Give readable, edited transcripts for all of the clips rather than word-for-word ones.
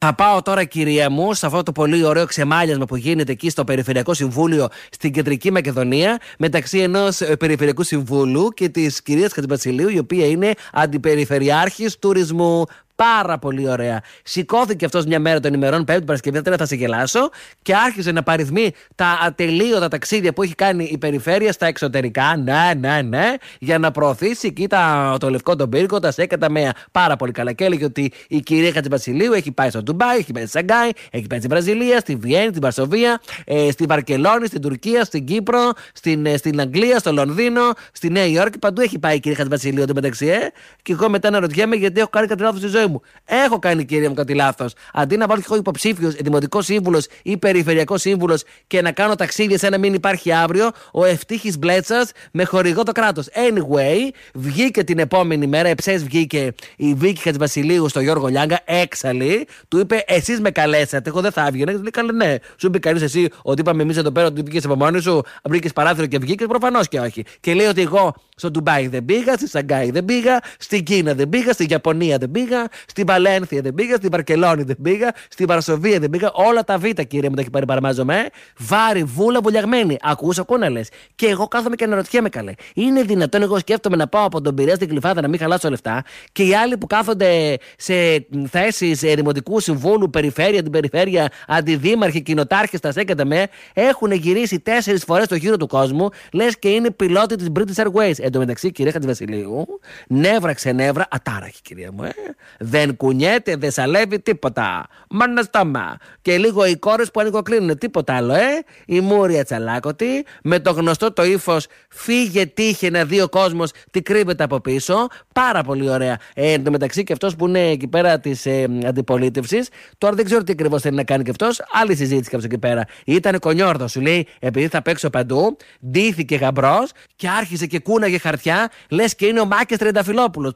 Θα πάω τώρα, κυρία μου, σε αυτό το πολύ ωραίο ξεμάλιασμα που γίνεται εκεί στο Περιφερειακό Συμβούλιο στην Κεντρική Μακεδονία, μεταξύ ενός Περιφερειακού Συμβούλου και της κυρίας Χατζηβασιλείου, η οποία είναι αντιπεριφερειάρχης τουρισμού. Πάρα πολύ ωραία. Σηκώθηκε αυτός μια μέρα των ημερών, Πέμπτη Παρασκευή, θα σε γελάσω, και άρχισε να παριθμεί τα ατελείωτα ταξίδια που έχει κάνει η περιφέρεια στα εξωτερικά. Ναι, για να προωθήσει εκεί το Λευκό τον Πύργο, τα ΣΕΚΑ, τα ΜΕΑ. Πάρα πολύ καλά. Και έλεγε ότι η κυρία Χατζηβασιλείου έχει πάει στο Ντουμπάι, έχει πάει στη Σαγκάη, έχει πάει στη Βραζιλία, στη Βιέννη, στην Βαρσοβία, στη Βαρκελόνη, στην Τουρκία, στην Κύπρο, στην Αγγλία, στο Λονδίνο, στη Νέα Υόρκη. Παντού έχει πάει η κυρία Χατζηβασιλείου εντωμεταξύ, Και εγώ μετά αναρωτιέμαι γιατί έχω κάνει κάτι λάθος στη ζωή μου. Έχω κάνει, κυρία μου, κάτι λάθος. Αντί να βάλω και εγώ υποψήφιος, δημοτικός σύμβουλος ή περιφερειακός σύμβουλος και να κάνω ταξίδια σαν να μην υπάρχει αύριο, ο Ευτύχης Μπλέτσας με χορηγό το κράτος. Anyway, βγήκε την επόμενη μέρα, εψές βγήκε η Βίκη Χατζηβασιλείου στο Γιώργο Λιάγκα, έξαλλη, του είπε: εσείς με καλέσατε, εγώ δεν θα έβγαινα. Λέει: καλέ, ναι. Σου είπε κανείς εσύ ότι είπαμε εμείς εδώ πέρα ότι βγήκες από μόνη σου, βρήκες παράθυρο και βγήκες? Προφανώς και όχι. Και λέει ότι εγώ στο Ντουμπάι δεν πήγα, στη Σαγκάη δεν πήγα, στην Κίνα δεν πήγα, στη Ιαπωνία δεν πήγα, στην Βαλένθια δεν πήγα, στην Βαρκελόνη δεν πήγα, στη Βαρσοβία δεν πήγα. Όλα τα Β, κύριε μου, τα έχει πάρει, παραμάζομαι. Βάρη, βούλα, βουλιαγμένη. Ακούω να λες. Και εγώ κάθομαι και αναρωτιέμαι, καλέ. Είναι δυνατόν εγώ σκέφτομαι να πάω από τον Πειραιά στην Γλυφάδα να μην χαλάσω λεφτά, και οι άλλοι που κάθονται σε θέσεις δημοτικού συμβούλου, περιφέρεια, την περιφέρεια, αντιδήμαρχοι, κοινοτάρχες, τα ΣΕΚΑ, ΜΕ, έχουν γυρίσει 4 φορές το γύρο του κόσμου, λες και είναι πιλότοι της British Airways. Εν τω μεταξύ, κυρία Χατζηβασιλείου, νεύρα ξενεύρα, ατάραχη, κυρία μου, Δεν κουνιέται, δεν σαλεύει τίποτα. Μάνα στόμα. Και λίγο οι κόρες που ανοικοκλίνουν, τίποτα άλλο, Η Μούρια τσαλάκωτη, με το γνωστό το ύφος, φύγε τύχε να δει ο κόσμος τι κρύβεται από πίσω. Πάρα πολύ ωραία. Εν τω μεταξύ, και αυτός που είναι εκεί πέρα της αντιπολίτευσης, τώρα δεν ξέρω τι ακριβώς θέλει να κάνει και αυτός. Άλλη συζήτηση κάποιος εκεί πέρα. Ήταν κονιόρδο, σου λέει, επειδή θα παίξω παντού, ντύθηκε γαμπρός και άρχισε και κούναγε χαρτιά, λες και είναι ο Μάκης Τρενταφυλόπουλος.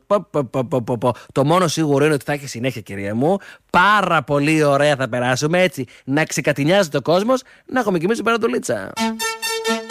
Το μόνο σίγουρο είναι ότι θα έχει συνέχεια, κυρία μου. Πάρα πολύ ωραία θα περάσουμε, έτσι. Να ξεκατηνιάζεται ο κόσμος, να έχουμε κι εμείς την παρατολίτσα.